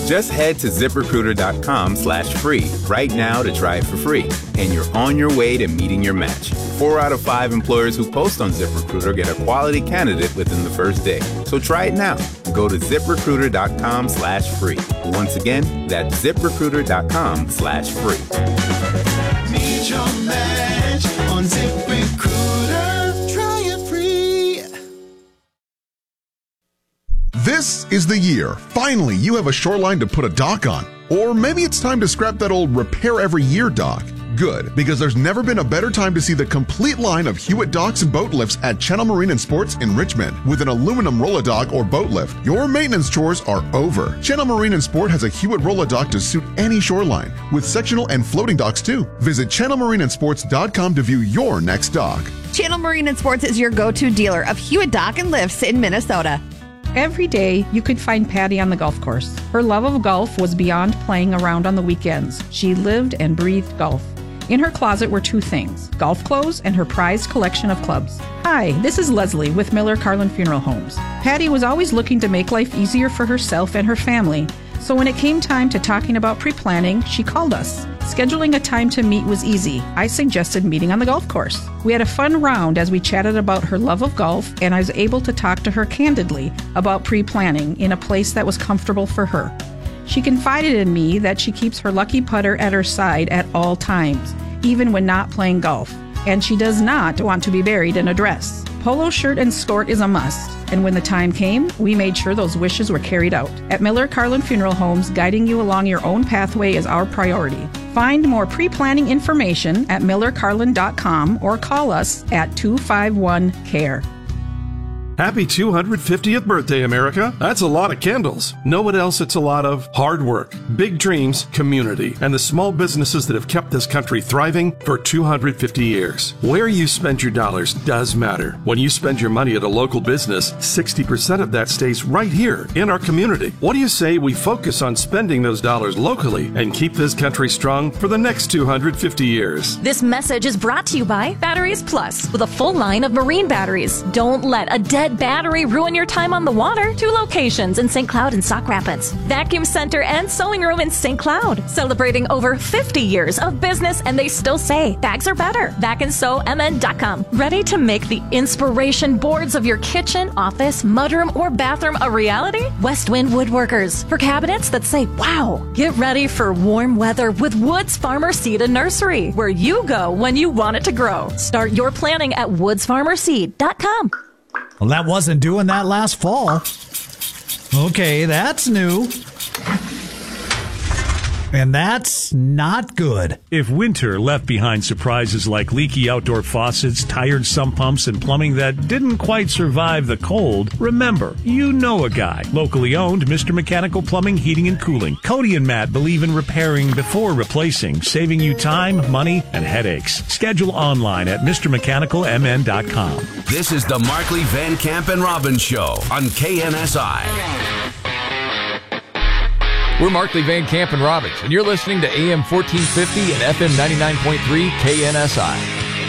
Just head to ZipRecruiter.com/free right now to try it for free, and you're on your way to meeting your match. 4 out of 5 employers who post on ZipRecruiter get a quality candidate within the first day. So try it now. Go to ZipRecruiter.com/free. Once again, that's ZipRecruiter.com/free. Meet your match on ZipRecruiter. Try it free. This is the year. Finally, you have a shoreline to put a dock on. Or maybe it's time to scrap that old repair every year dock. Good, because there's never been a better time to see the complete line of Hewitt docks and boat lifts at Channel Marine and Sports in Richmond. With an aluminum roll-a-dock or boat lift, your maintenance chores are over. Channel Marine and Sport has a Hewitt roll-a-dock to suit any shoreline, with sectional and floating docks too. Visit channelmarineandsports.com to view your next dock. Channel Marine and Sports is your go-to dealer of Hewitt dock and lifts in Minnesota. Every day, you could find Patty on the golf course. Her love of golf was beyond playing around on the weekends. She lived and breathed golf. In her closet were 2 things, golf clothes and her prized collection of clubs. Hi, this is Leslie with Miller Carlin Funeral Homes. Patty was always looking to make life easier for herself and her family. So when it came time to talking about pre-planning, she called us. Scheduling a time to meet was easy. I suggested meeting on the golf course. We had a fun round as we chatted about her love of golf, and I was able to talk to her candidly about pre-planning in a place that was comfortable for her. She confided in me that she keeps her lucky putter at her side at all times, even when not playing golf. And she does not want to be buried in a dress. Polo shirt and skirt is a must. And when the time came, we made sure those wishes were carried out. At Miller Carlin Funeral Homes, guiding you along your own pathway is our priority. Find more pre-planning information at millercarlin.com or call us at 251-CARE. Happy 250th birthday, America. That's a lot of candles. Know what else it's a lot of? Hard work, big dreams, community, and the small businesses that have kept this country thriving for 250 years. Where you spend your dollars does matter. When you spend your money at a local business, 60% of that stays right here in our community. What do you say we focus on spending those dollars locally and keep this country strong for the next 250 years? This message is brought to you by Batteries Plus, with a full line of marine batteries. Don't let a dead battery ruin your time on the water. 2 locations in St. Cloud and Sauk Rapids. Vacuum Center and Sewing Room in St. Cloud. Celebrating over 50 years of business, and they still say bags are better. VacandSewMN.com. Ready to make the inspiration boards of your kitchen, office, mudroom, or bathroom a reality? Westwind Woodworkers. For cabinets that say, wow. Get ready for warm weather with Woods Farmer Seed and Nursery, where you go when you want it to grow. Start your planning at woodsfarmerseed.com. Well, that wasn't doing that last fall. Okay, that's new. And that's not good. If winter left behind surprises like leaky outdoor faucets, tired sump pumps, and plumbing that didn't quite survive the cold, remember, you know a guy. Locally owned, Mr. Mechanical Plumbing, Heating, and Cooling. Cody and Matt believe in repairing before replacing, saving you time, money, and headaches. Schedule online at MrMechanicalMN.com. This is the Markley, Van Camp, and Robbins Show on KNSI. We're Markley, Van Camp, and Robbins, and you're listening to AM 1450 and FM 99.3 KNSI.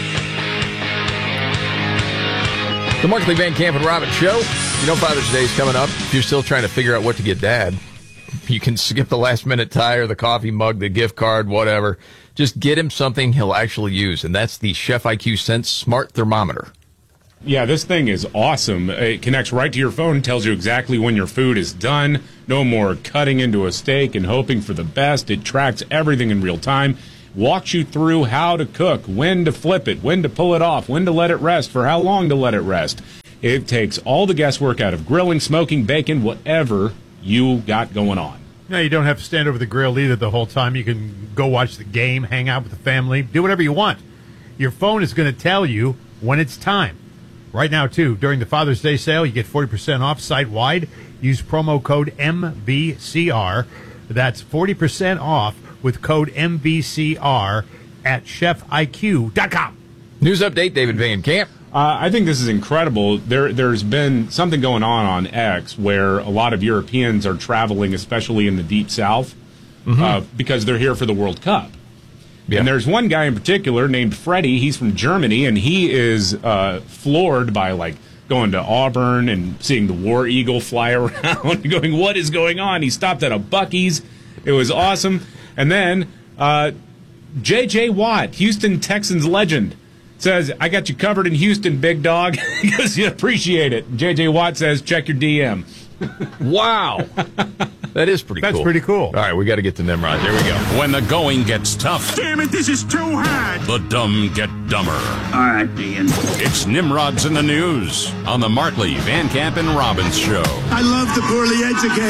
The Markley, Van Camp, and Robbins Show. You know Father's Day is coming up. If you're still trying to figure out what to get Dad, you can skip the last-minute tire, the coffee mug, the gift card, whatever. Just get him something he'll actually use, and that's the Chef IQ Sense Smart Thermometer. Yeah, this thing is awesome. It connects right to your phone, tells you exactly when your food is done. No more cutting into a steak and hoping for the best. It tracks everything in real time, walks you through how to cook, when to flip it, when to pull it off, when to let it rest, for how long to let it rest. It takes all the guesswork out of grilling, smoking, baking, whatever you got going on. No, you don't have to stand over the grill either the whole time. You can go watch the game, hang out with the family, do whatever you want. Your phone is going to tell you when it's time. Right now, too, during the Father's Day sale, you get 40% off site-wide. Use promo code MVCR. That's 40% off with code MVCR at chefiq.com. News update, David Van Camp. I think this is incredible. There's been something going on X where a lot of Europeans are traveling, especially in the Deep South, because they're here for the World Cup. Yeah. And there's one guy in particular named Freddie. He's from Germany, and he is floored by, like, going to Auburn and seeing the War Eagle fly around, going, what is going on? He stopped at a Buc-ee's. It was awesome. And then J.J. Watt, Houston Texans legend, says, I got you covered in Houston, big dog. Because you appreciate it. J.J. Watt says, check your DM. Wow. That is pretty cool. That's pretty cool. All right, we got to get to Nimrod. There we go. When the going gets tough, Damn it, this is too hard. the dumb get dumber. All right, Ian. It's Nimrod's in the News on the Markley, Van Camp, and Robbins Show. I love the poorly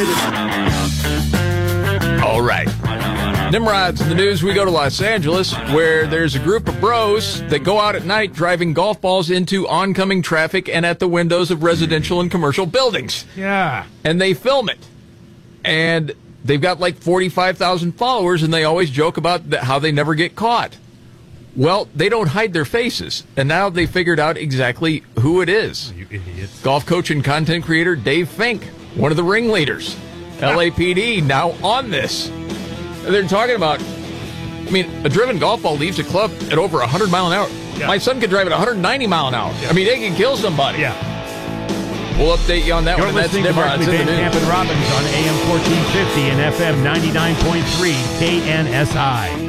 educated. All right. Nimrod's in the News. We go to Los Angeles, where there's a group of bros that go out at night driving golf balls into oncoming traffic and at the windows of residential and commercial buildings. Yeah. And they film it. And they've got like 45,000 followers, and they always joke about how they never get caught. Well, they don't hide their faces, and now they figured out exactly who it is. You idiots. Golf coach and content creator Dave Fink, one of the ringleaders. LAPD now on this. And they're talking about, I mean, a driven golf ball leaves a club at over 100 mile an hour. Yeah. My son could drive at 190 mile an hour. Yeah. I mean, they can kill somebody. Yeah. We'll update you on that You're one. That's listening to Nimrod's Markley, in the Van Camp News. and Robbins on AM 1450 and FM 99.3 KNSI.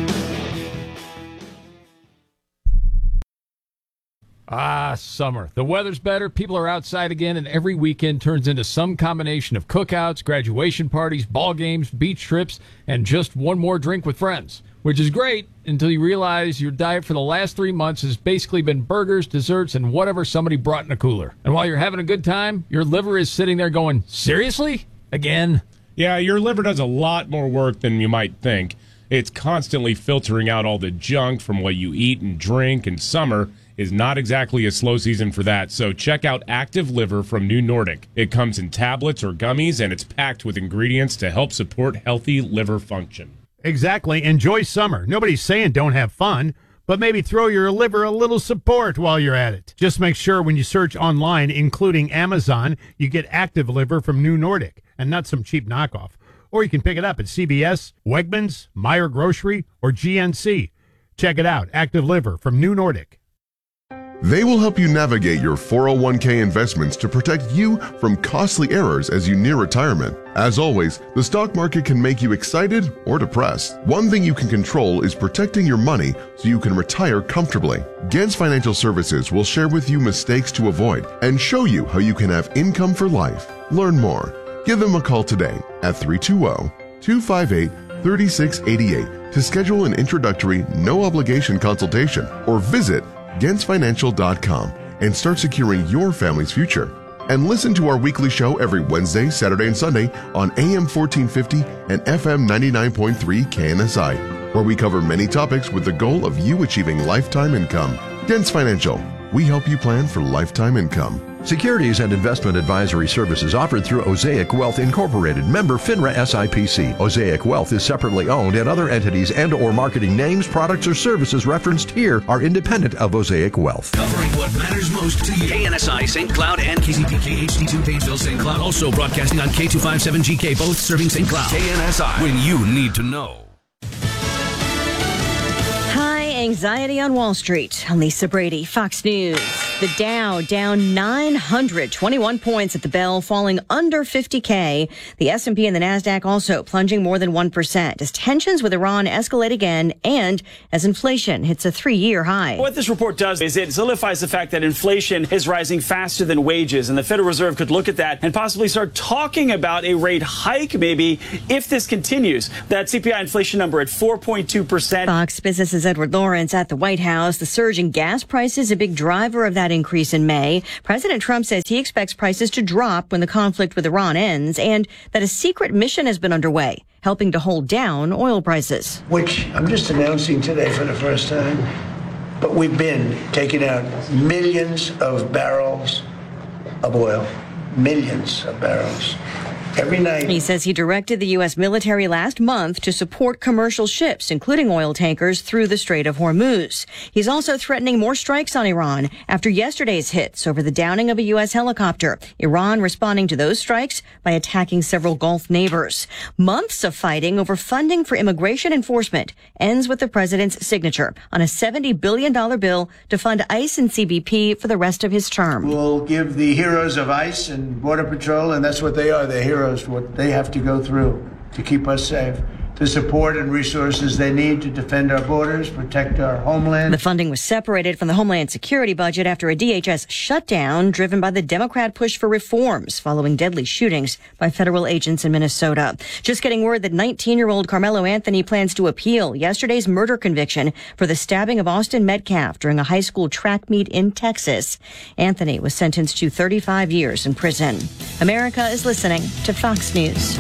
Ah, summer. The weather's better, people are outside again, and every weekend turns into some combination of cookouts, graduation parties, ball games, beach trips, and just one more drink with friends. Which is great until you realize your diet for the last 3 months has basically been burgers, desserts, and whatever somebody brought in a cooler. And while you're having a good time, your liver is sitting there going, seriously? Again? Yeah, your liver does a lot more work than you might think. It's constantly filtering out all the junk from what you eat and drink, and summer is not exactly a slow season for that. So check out Active Liver from New Nordic. It comes in tablets or gummies, and it's packed with ingredients to help support healthy liver function. Exactly. Enjoy summer. Nobody's saying don't have fun, but maybe throw your liver a little support while you're at it. Just make sure when you search online, including Amazon, you get Active Liver from New Nordic and not some cheap knockoff. Or you can pick it up at CVS, Wegmans, Meijer Grocery, or GNC. Check it out. Active Liver from New Nordic. They will help you navigate your 401k investments to protect you from costly errors as you near retirement. As always, the stock market can make you excited or depressed. One thing you can control is protecting your money so you can retire comfortably. Gens Financial Services will share with you mistakes to avoid and show you how you can have income for life. Learn more. Give them a call today at 320-258-3688 to schedule an introductory, no-obligation consultation or visit GensFinancial.com and start securing your family's future. And listen to our weekly show every Wednesday, Saturday, and Sunday on AM 1450 and FM 99.3 KNSI, where we cover many topics with the goal of you achieving lifetime income. Gens Financial, we help you plan for lifetime income. Securities and investment advisory services offered through Osaic Wealth Incorporated, member FINRA SIPC. Osaic Wealth is separately owned, and other entities and or marketing names, products, or services referenced here are independent of Osaic Wealth. Covering what matters most to you. KNSI St. Cloud and KCPK HD2 Pageville St. Cloud. Also broadcasting on K257GK, both serving St. Cloud. KNSI, when you need to know. High anxiety on Wall Street. I'm Lisa Brady, Fox News. The Dow down 921 points at the bell, falling under 50K. The S&P and the Nasdaq also plunging more than 1% as tensions with Iran escalate again and as inflation hits a 3-year high. What this report does is it solidifies the fact that inflation is rising faster than wages, and the Federal Reserve could look at that and possibly start talking about a rate hike maybe if this continues. That CPI inflation number at 4.2%. Fox Business's Edward Lawrence at the White House. The surge in gas prices a big driver of that increase in May. President Trump says he expects prices to drop when the conflict with Iran ends, and that a secret mission has been underway, helping to hold down oil prices. Which I'm just announcing today for the first time, but we've been taking out millions of barrels of oil, millions of barrels. every night. He says he directed the U.S. military last month to support commercial ships, including oil tankers, through the Strait of Hormuz. He's also threatening more strikes on Iran after yesterday's hits over the downing of a U.S. helicopter. Iran responding to those strikes by attacking several Gulf neighbors. Months of fighting over funding for immigration enforcement ends with the president's signature on a $70 billion bill to fund ICE and CBP for the rest of his term. We'll give the heroes of ICE and Border Patrol, and that's what they are, they're heroes, what they have to go through to keep us safe, the support and resources they need to defend our borders, protect our homeland. The funding was separated from the Homeland Security budget after a DHS shutdown driven by the Democrat push for reforms following deadly shootings by federal agents in Minnesota. Just getting word that 19-year-old Carmelo Anthony plans to appeal yesterday's murder conviction for the stabbing of Austin Metcalf during a high school track meet in Texas. Anthony was sentenced to 35 years in prison. America is listening to Fox News.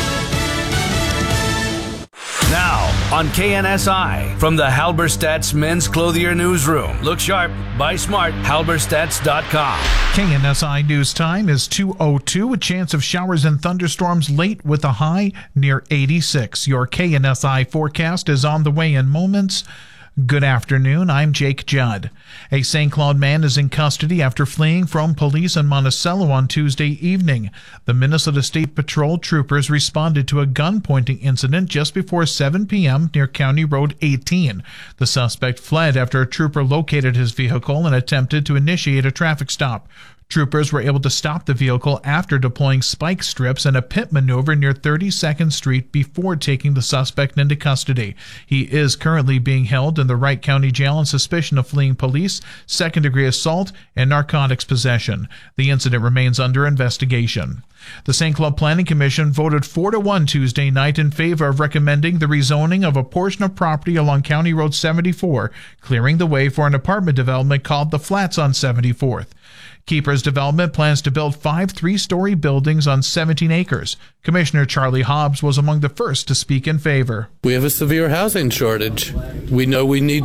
Now on KNSI from the Halberstadt's Men's Clothier Newsroom. Look sharp, buy smart, halberstadts.com. KNSI News Time is 2:02. A chance of showers and thunderstorms late with a high near 86. Your KNSI forecast is on the way in moments. Good afternoon, I'm Jake Judd. A St. Cloud man is in custody after fleeing from police in Monticello on Tuesday evening. The Minnesota State Patrol troopers responded to a gun-pointing incident just before 7 p.m. near County Road 18. The suspect fled after a trooper located his vehicle and attempted to initiate a traffic stop. Troopers were able to stop the vehicle after deploying spike strips and a pit maneuver near 32nd Street before taking the suspect into custody. He is currently being held in the Wright County Jail on suspicion of fleeing police, second-degree assault, and narcotics possession. The incident remains under investigation. The St. Cloud Planning Commission voted 4-1 Tuesday night in favor of recommending the rezoning of a portion of property along County Road 74, clearing the way for an apartment development called The Flats on 74th. Keepers Development plans to build 5 3-story buildings on 17 acres. Commissioner Charlie Hobbs was among the first to speak in favor. We have a severe housing shortage. We know we need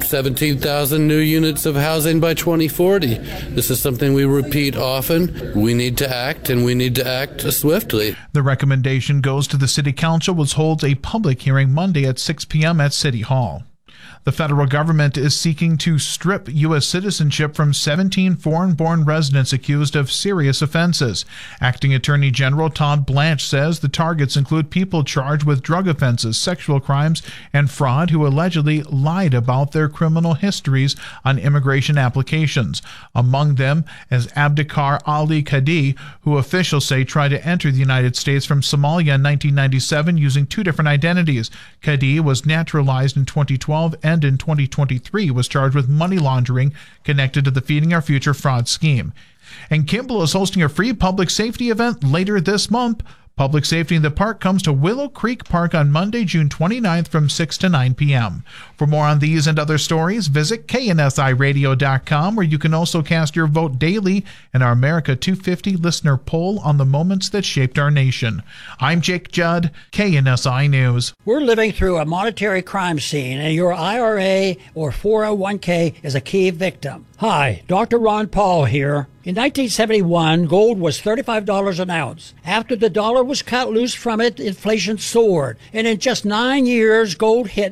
17,000 new units of housing by 2040. This is something we repeat often. We need to act, and we need to act swiftly. The recommendation goes to the City Council, which holds a public hearing Monday at 6 p.m. at City Hall. The federal government is seeking to strip U.S. citizenship from 17 foreign-born residents accused of serious offenses. Acting Attorney General Todd Blanche says the targets include people charged with drug offenses, sexual crimes, and fraud who allegedly lied about their criminal histories on immigration applications. Among them is Abdikar Ali Kadi, who officials say tried to enter the United States from Somalia in 1997 using 2 different identities. Kadi was naturalized in 2012 and in 2023 was charged with money laundering connected to the Feeding Our Future fraud scheme. And Kimball is hosting a free public safety event later this month. Public Safety in the Park comes to Willow Creek Park on Monday, June 29th from 6 to 9 p.m. For more on these and other stories, visit KNSIRadio.com, where you can also cast your vote daily in our America 250 listener poll on the moments that shaped our nation. I'm Jake Judd, KNSI News. We're living through a monetary crime scene, and your IRA or 401k is a key victim. Hi, Dr. Ron Paul here. In 1971, gold was $35 an ounce. After the dollar was cut loose from it, inflation soared. And in just 9 years, gold hit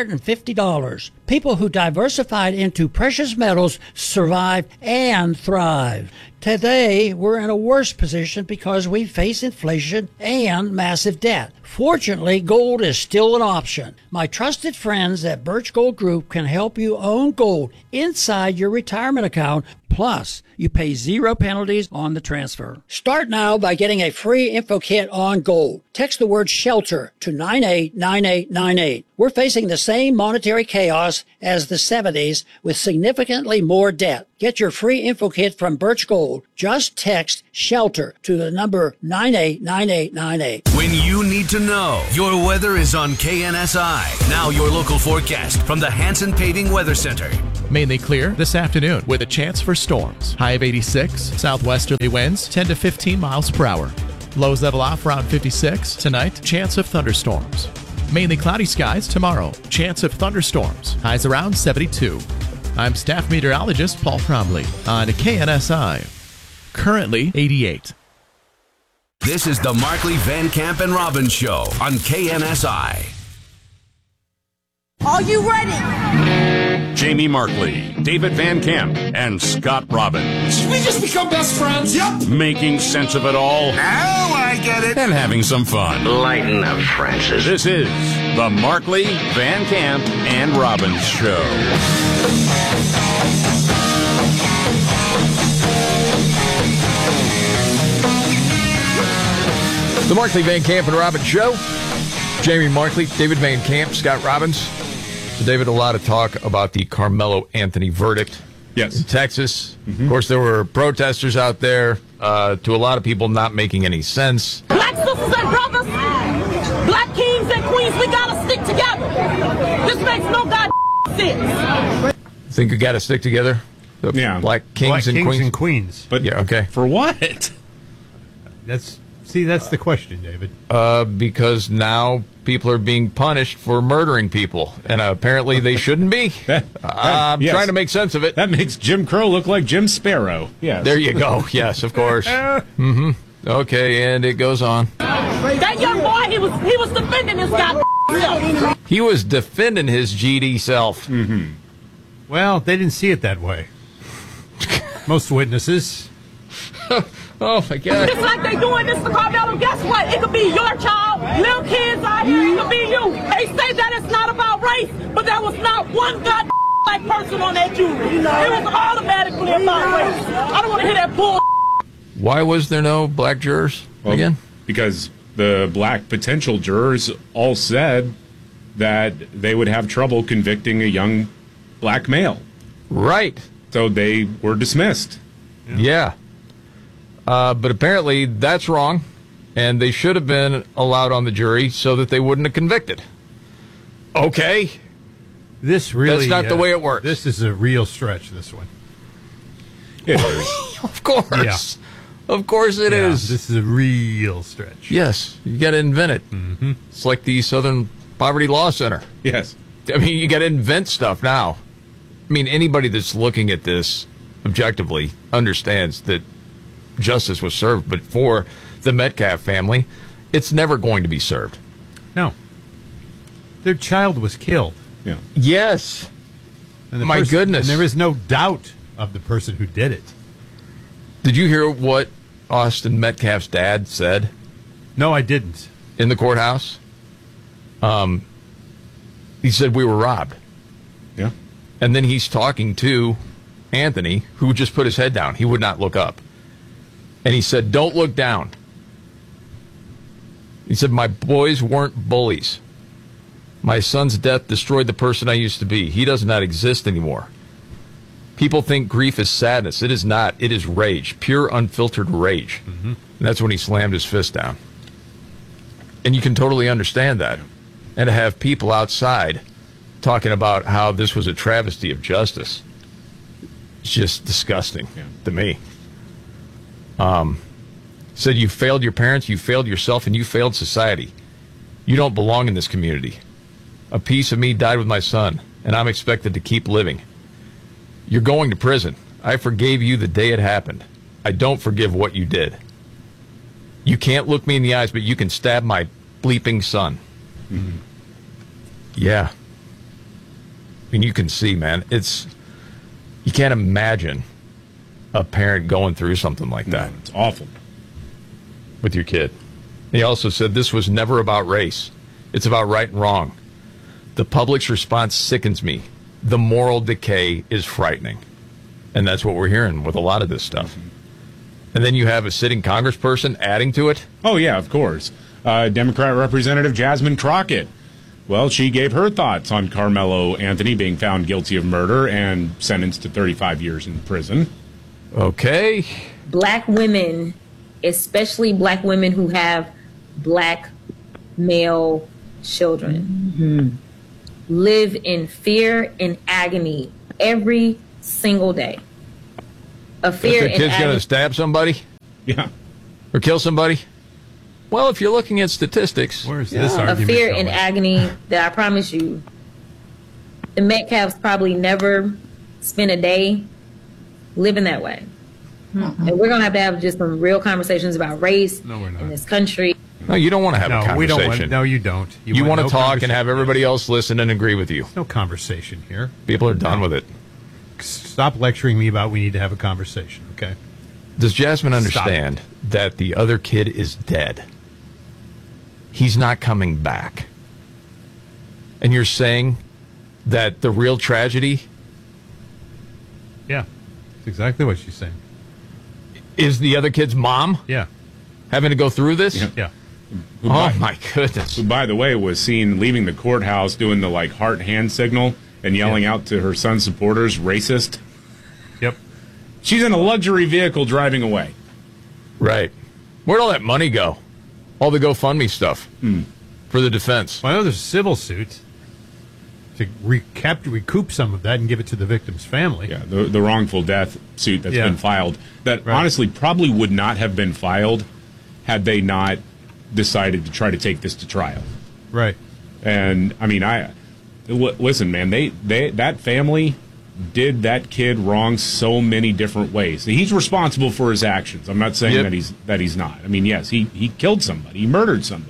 $850. People who diversified into precious metals survived and thrived. Today, we're in a worse position because we face inflation and massive debt. Fortunately, gold is still an option. My trusted friends at Birch Gold Group can help you own gold inside your retirement account. Plus, you pay 0 penalties on the transfer. Start now by getting a free info kit on gold. Text the word SHELTER to 989898. We're facing the same monetary chaos as the 70s with significantly more debt. Get your free info kit from Birch Gold. Just text SHELTER to the number 989898. When you need to know, your weather is on KNSI. Now your local forecast from the Hanson Paving Weather Center. Mainly clear this afternoon with a chance for storms. High of 86, southwesterly winds 10 to 15 miles per hour. Lows level off around 56. Tonight, chance of thunderstorms. Mainly cloudy skies tomorrow. Chance of thunderstorms. Highs around 72. I'm staff meteorologist Paul Cromley on KNSI. Currently 88. This is the Markley, Van Camp, and Robbins Show on KNSI. Are you ready? Jamie Markley, David Van Camp, and Scott Robbins. Should we just become best friends? Yep. Making sense of it all. Now I get it. And having some fun. Lighten up, Francis. This is the Markley, Van Camp, and Robbins Show. The Markley, Van Camp, and Robbins Show. Jamie Markley, David Van Camp, Scott Robbins. So, David, a lot of talk about the Carmelo Anthony verdict. Yes. In Texas. Of course, there were protesters out there. To a lot of people, not making any sense. Black sisters and brothers, black kings and queens, we gotta stick together. This makes no sense. Think we got to stick together? The Black kings, and queens. But yeah, okay. For what? That's the question, David. Because now people are being punished for murdering people, and apparently they shouldn't be. I'm yes. trying to make sense of it. That makes Jim Crow look like Jim Sparrow. Yes. There you go. Yes, of course. Okay, and it goes on. That young boy, he was defending his self. He was defending his GD self. Well, they didn't see it that way. Most witnesses. Oh, my God. It's like they doing this to Carmelo. Guess what? It could be your child, little kids out here. It could be you. They say that it's not about race, but there was not one black person on that jury. It was automatically about race. I don't want to hear that bull. Why was there no black jurors again? Because the black potential jurors all said that they would have trouble convicting a young black male. Right. So they were dismissed. Yeah. But apparently that's wrong, and they should have been allowed on the jury so that they wouldn't have convicted. Okay. This really... That's not the way it works. This is a real stretch, this one. It is. Of course. Yeah. Of course it is. This is a real stretch. Yes. You got to invent it. It's like the Southern Poverty Law Center. Yes. I mean, you got to invent stuff now. I mean, anybody that's looking at this objectively understands that justice was served, but for the Metcalf family, it's never going to be served. No. Their child was killed. Yeah. Yes. And My goodness. And there is no doubt of the person who did it. Did you hear what Austin Metcalf's dad said? No, I didn't. In the courthouse? He said we were robbed. Yeah. And then he's talking to Anthony, who just put his head down. He would not look up. And he said, don't look down. He said, my boys weren't bullies. My son's death destroyed the person I used to be. He does not exist anymore. People think grief is sadness. It is not. It is rage, pure, unfiltered rage. And that's when he slammed his fist down. And you can totally understand that. And to have people outside talking about how this was a travesty of justice, it's just disgusting to me. Said you failed your parents, you failed yourself, and you failed society. You don't belong in this community. A piece of me died with my son, and I'm expected to keep living. You're going to prison. I forgave you the day it happened. I don't forgive what you did. You can't look me in the eyes, but you can stab my bleeping son. Yeah. I mean, you can see, man, you can't imagine a parent going through something like that. It's awful. With your kid. He also said this was never about race. It's about right and wrong. The public's response sickens me. The moral decay is frightening. And that's what we're hearing with a lot of this stuff. And then you have a sitting congressperson adding to it. Oh, yeah, of course. Democrat Representative Jasmine Crockett. Well, she gave her thoughts on Carmelo Anthony being found guilty of murder and sentenced to 35 years in prison. Okay. Black women, especially black women who have black male children, live in fear and agony every single day. A fear and agony. Kid's going to stab somebody? Yeah. Or kill somebody? Well, if you're looking at statistics. Where's this argument? A fear going? and agony that I promise you, the Metcalfs probably never spent a day living that way. And we're going to have just some real conversations about race in this country. No, you don't want to have a conversation. We don't want, no, you don't. You want to talk and have everybody else listen and agree with you. No conversation here. People are done with it. Stop lecturing me about we need to have a conversation, okay? Does Jasmine understand that the other kid is dead? He's not coming back. And you're saying that the real tragedy... Yeah, that's exactly what she's saying. Is the other kid's mom? Yeah. Having to go through this? Yeah. My goodness. Who, by the way, was seen leaving the courthouse doing the heart hand signal and yelling out to her son's supporters, racist. Yep. She's in a luxury vehicle driving away. Right. Where'd all that money go? All the GoFundMe stuff for the defense. Well, I know there's a civil suit to recoup some of that and give it to the victim's family. Yeah, the wrongful death suit that's been filed. That honestly probably would not have been filed had they not decided to try to take this to trial. Right. And, I mean, listen, man, that family did that kid wrong so many different ways. He's responsible for his actions. I'm not saying that he's not. I mean, yes, he killed somebody. He murdered somebody.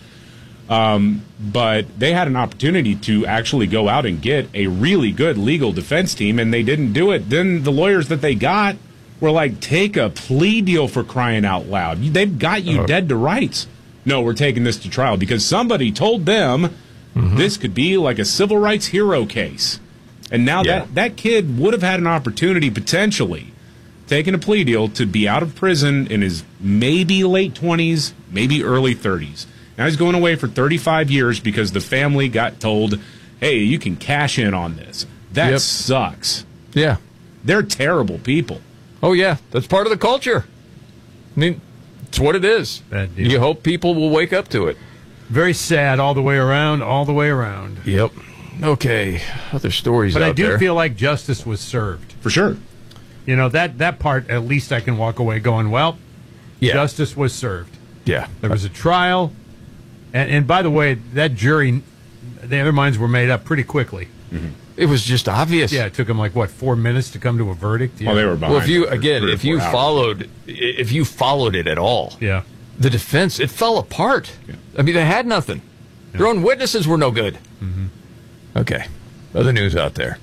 But they had an opportunity to actually go out and get a really good legal defense team, and they didn't do it. Then the lawyers that they got were like, take a plea deal, for crying out loud. They've got you dead to rights. No, we're taking this to trial because somebody told them this could be like a civil rights hero case. And now that kid would have had an opportunity, potentially, taking a plea deal to be out of prison in his maybe late 20s, maybe early 30s. Now he's going away for 35 years because the family got told, hey, you can cash in on this. That sucks. Yeah. They're terrible people. Oh, yeah. That's part of the culture. I mean, it's what it is. You hope people will wake up to it. Very sad all the way around, all the way around. Yep. Okay. Other stories but out I do there. feel like justice was served. For sure. You know, that part, at least I can walk away going, well, justice was served. Yeah. There was a trial. And by the way, that jury, their minds were made up pretty quickly. It was just obvious. Yeah, it took them 4 minutes to come to a verdict. Well, they were behind. Well, if you followed it at all, the defense, it fell apart. Yeah. I mean, they had nothing. Yeah. Their own witnesses were no good. Okay. Other news out there.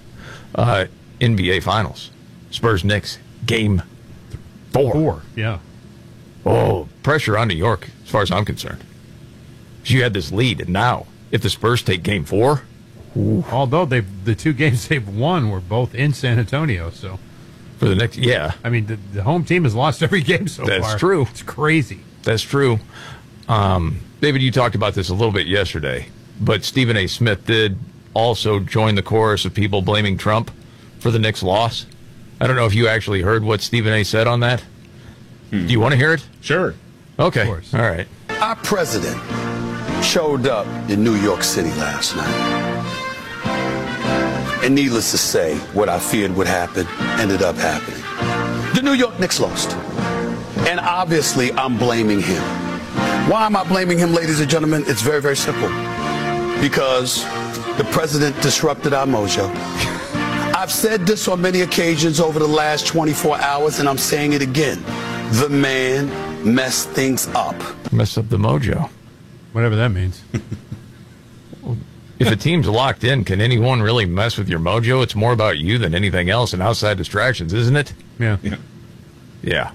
NBA Finals. Spurs-Knicks. Game 4. Yeah. Oh, pressure on New York, as far as I'm concerned. You had this lead, and now, if the Spurs take Game 4... Although the two games they've won were both in San Antonio, so... For the next... Yeah. I mean, the home team has lost every game so far. That's true. It's crazy. That's true. David, you talked about this a little bit yesterday, but Stephen A. Smith did also join the chorus of people blaming Trump for the Knicks' loss. I don't know if you actually heard what Stephen A. said on that. Do you want to hear it? Sure. Okay. Of course. All right. Our president showed up in New York City last night. And needless to say, what I feared would happen ended up happening. The New York Knicks lost. And obviously, I'm blaming him. Why am I blaming him, ladies and gentlemen? It's very, very simple. Because the president disrupted our mojo. I've said this on many occasions over the last 24 hours, and I'm saying it again. The man messed things up. Messed up the mojo. Whatever that means. If a team's locked in, can anyone really mess with your mojo? It's more about you than anything else and outside distractions, isn't it? Yeah. Yeah.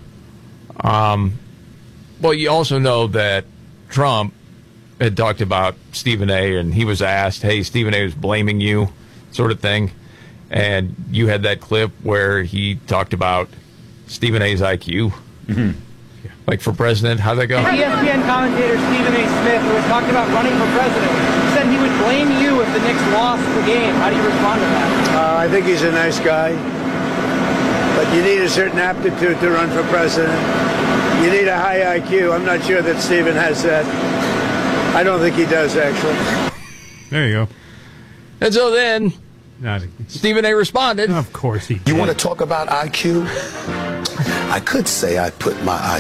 Well, you also know that Trump had talked about Stephen A., and he was asked, hey, Stephen A. was blaming you, sort of thing. And you had that clip where he talked about Stephen A.'s IQ. Like for president, how'd that go? ESPN commentator Stephen A. Smith, who was talking about running for president, said he would blame you if the Knicks lost the game. How do you respond to that? I think he's a nice guy, but you need a certain aptitude to run for president. You need a high IQ. I'm not sure that Stephen has that. I don't think he does, actually. There you go. And so then, Stephen A. responded. Of course he did. You want to talk about IQ? I could say I put my